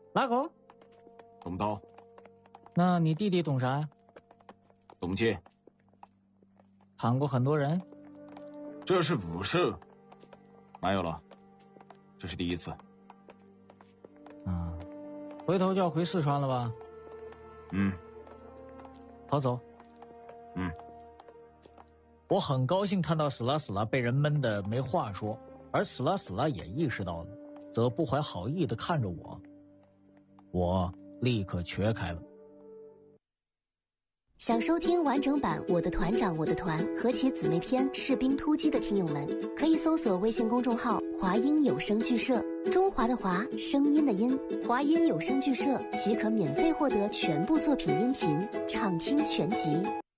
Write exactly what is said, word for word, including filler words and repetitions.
哪个？ 懂不到。 那你弟弟懂啥呀？ 懂剑。 砍过很多人？ 这是武术。没有了，这是第一次。 啊，回头就要回四川了吧？ 嗯。 好走。 嗯。 我很高兴看到死啦死啦被人闷得没话说，而死啦死啦也意识到了，则不怀好意地看着我。我立刻瘸开了。 想收听完整版《我的团长我的团》和其姊妹篇《士兵突击》的听友们，可以搜索微信公众号“华音有声剧社”，中华的华，声音的音，华音有声剧社即可免费获得全部作品音频，畅听全集。